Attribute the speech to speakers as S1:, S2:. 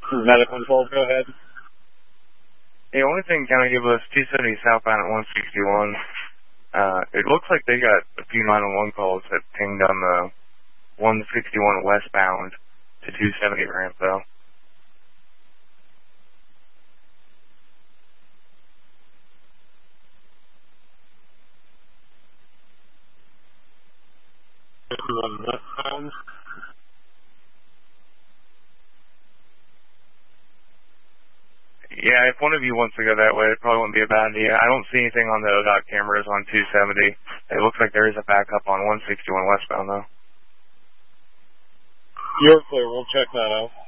S1: Medical 12, go ahead.
S2: The only thing County give us 270 southbound at 161. It looks like they got a few 911 calls that pinged on the 161 westbound to 270 ramp, though.
S1: Westbound.
S2: Yeah, if one of you wants to go that way, it probably wouldn't be a bad idea. I don't see anything on the ODOT cameras on 270. It looks like there is a backup on 161 westbound, though.
S1: You're clear. We'll check that out.